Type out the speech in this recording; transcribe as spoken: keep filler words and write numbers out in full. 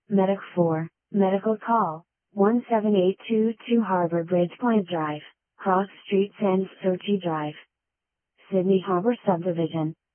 Medic four, medical call, one seven eight two two Harbor Bridge Point Drive, Cross Street Sans Souci Drive, Sydney Harbour Subdivision.